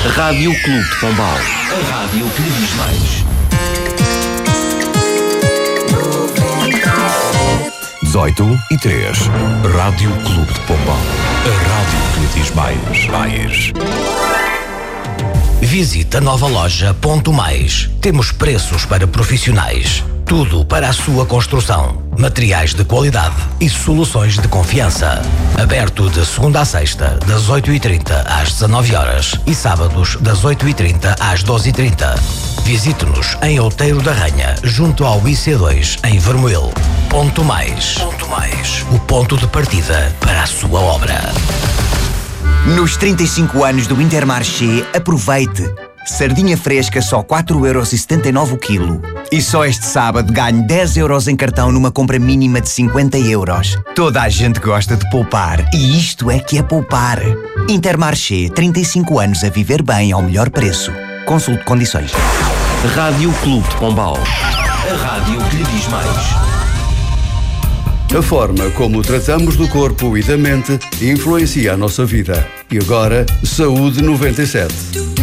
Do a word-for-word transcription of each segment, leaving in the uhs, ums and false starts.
Rádio Clube de Pombal. A rádio que lhe diz mais. dezoito e três. Rádio Clube de Pombal. A rádio que lhe diz mais. Mais. Visite a nova loja Ponto Mais. Temos preços para profissionais. Tudo para a sua construção. Materiais de qualidade e soluções de confiança. Aberto de segunda a sexta, das oito e trinta às dezanove horas e sábados das oito e trinta às doze e trinta. Visite-nos em Outeiro da Ranha, junto ao I C dois, em Vermoil. Ponto Mais. Ponto Mais. O ponto de partida para a sua obra. Nos trinta e cinco anos do Intermarché, aproveite! Sardinha fresca só quatro euros e setenta e nove o quilo. E só este sábado ganhe dez euros em cartão numa compra mínima de cinquenta euros. Toda a gente gosta de poupar. E isto é que é poupar. Intermarché, trinta e cinco anos a viver bem ao melhor preço. Consulte condições. Rádio Clube de Pombal. A rádio que lhe diz mais. A forma como tratamos do corpo e da mente influencia a nossa vida. E agora, Saúde noventa e sete.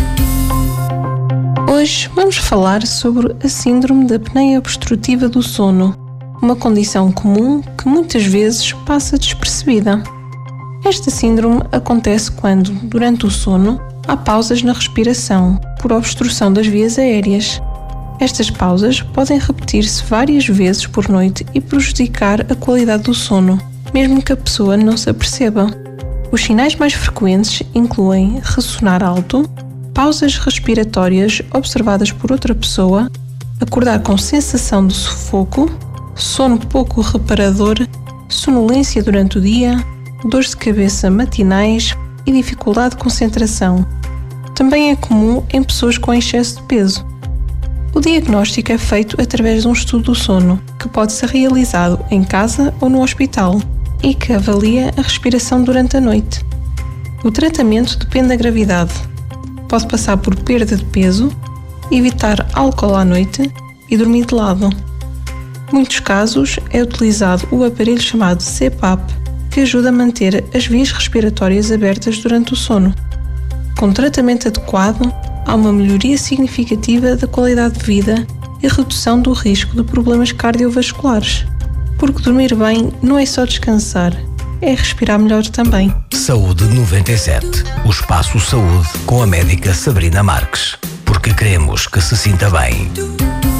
Hoje vamos falar sobre a síndrome da apneia obstrutiva do sono, uma condição comum que muitas vezes passa despercebida. Esta síndrome acontece quando, durante o sono, há pausas na respiração por obstrução das vias aéreas. Estas pausas podem repetir-se várias vezes por noite e prejudicar a qualidade do sono, mesmo que a pessoa não se aperceba. Os sinais mais frequentes incluem ressonar alto, pausas respiratórias observadas por outra pessoa, acordar com sensação de sufoco, sono pouco reparador, sonolência durante o dia, dores de cabeça matinais e dificuldade de concentração. Também é comum em pessoas com excesso de peso. O diagnóstico é feito através de um estudo do sono, que pode ser realizado em casa ou no hospital e que avalia a respiração durante a noite. O tratamento depende da gravidade. Pode passar por perda de peso, evitar álcool à noite e dormir de lado. Em muitos casos é utilizado o aparelho chamado C PAP, que ajuda a manter as vias respiratórias abertas durante o sono. Com tratamento adequado, há uma melhoria significativa da qualidade de vida e redução do risco de problemas cardiovasculares. Porque dormir bem não é só descansar, é respirar melhor também. Saúde noventa e sete. O Espaço Saúde com a médica Sabrina Marques. Porque queremos que se sinta bem.